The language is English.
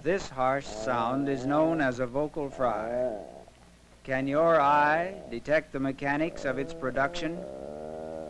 This harsh sound is known as a vocal fry. Can your eye detect the mechanics of its production?